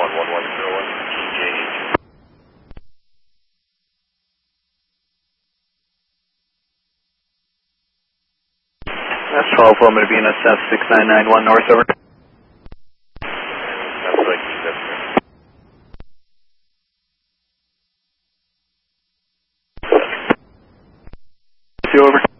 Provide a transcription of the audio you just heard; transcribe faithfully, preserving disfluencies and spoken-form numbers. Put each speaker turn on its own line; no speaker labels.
one one one zero one T J H.
That's twelve, I'm going to be in S F six nine nine one north, over.
That's like, that's
See you, over.